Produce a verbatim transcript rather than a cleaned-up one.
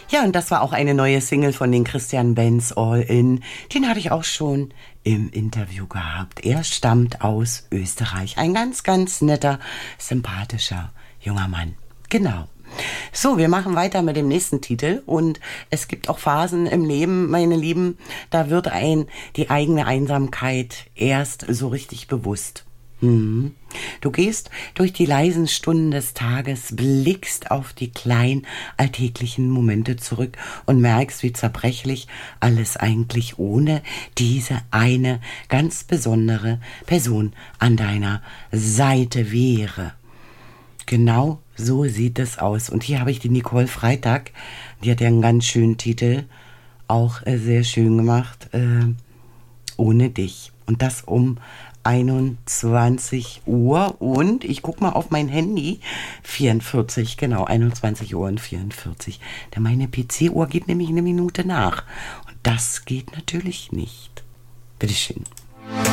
Ja, und das war auch eine neue Single von den Christian Benz, All In. Den hatte ich auch schon im Interview gehabt. Er stammt aus Österreich. Ein ganz, ganz netter, sympathischer junger Mann. Genau. So, wir machen weiter mit dem nächsten Titel und es gibt auch Phasen im Leben, meine Lieben, da wird ein die eigene Einsamkeit erst so richtig bewusst. Hm. Du gehst durch die leisen Stunden des Tages, blickst auf die kleinen alltäglichen Momente zurück und merkst, wie zerbrechlich alles eigentlich ohne diese eine ganz besondere Person an deiner Seite wäre. Genau so sieht es aus. Und hier habe ich die Nicole Freitag, die hat ja einen ganz schönen Titel, auch äh, sehr schön gemacht, äh, Ohne dich. Und das um einundzwanzig Uhr und ich gucke mal auf mein Handy, vierundvierzig, genau, einundzwanzig Uhr und vierundvierzig. Denn meine P C-Uhr geht nämlich eine Minute nach. Und das geht natürlich nicht. Bitteschön.